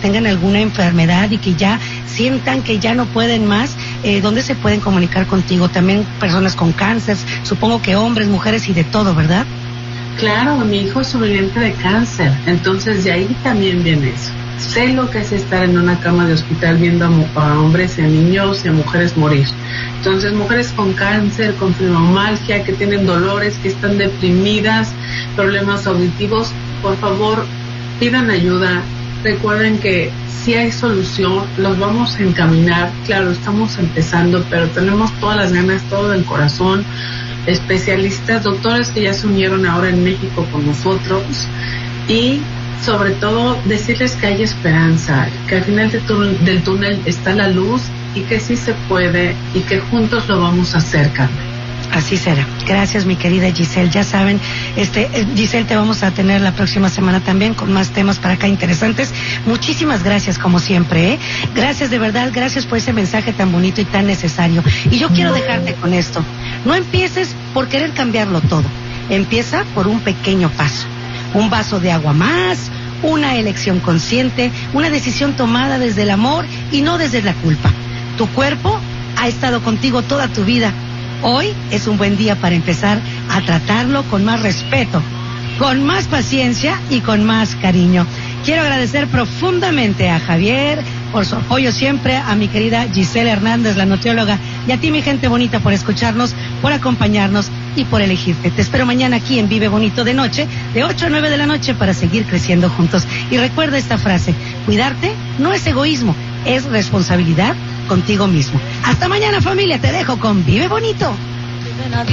tengan alguna enfermedad y que ya sientan que ya no pueden más, ¿dónde se pueden comunicar contigo? También personas con cáncer, supongo que hombres, mujeres y de todo, ¿verdad? Claro, mi hijo es sobreviviente de cáncer, entonces de ahí también viene eso. Sé lo que es estar en una cama de hospital viendo a hombres y a niños y a mujeres morir. Entonces, mujeres con cáncer, con fibromialgia, que tienen dolores, que están deprimidas, problemas auditivos, por favor, pidan ayuda. Recuerden que si hay solución, los vamos a encaminar. Claro, estamos empezando, pero tenemos todas las ganas, todo el corazón. Especialistas, doctores que ya se unieron ahora en México con nosotros, y sobre todo decirles que hay esperanza, que al final del túnel está la luz y que sí se puede y que juntos lo vamos a hacer, Carmen. Así será. Gracias, mi querida Giselle. Ya saben, Giselle, te vamos a tener la próxima semana también con más temas para acá interesantes. Muchísimas gracias, como siempre, ¿eh? Gracias, de verdad, gracias por ese mensaje tan bonito y tan necesario. Y yo quiero dejarte con esto. No empieces por querer cambiarlo todo. Empieza por un pequeño paso. Un vaso de agua más, una elección consciente, una decisión tomada desde el amor y no desde la culpa. Tu cuerpo ha estado contigo toda tu vida. Hoy es un buen día para empezar a tratarlo con más respeto, con más paciencia y con más cariño. Quiero agradecer profundamente a Javier por su apoyo siempre, a mi querida Giselle Hernández, la nutrióloga, y a ti, mi gente bonita, por escucharnos, por acompañarnos y por elegirte. Te espero mañana aquí en Vive Bonito de noche, de 8 a 9 de la noche, para seguir creciendo juntos. Y recuerda esta frase: cuidarte no es egoísmo, es responsabilidad contigo mismo. Hasta mañana, familia, te dejo con Vive Bonito.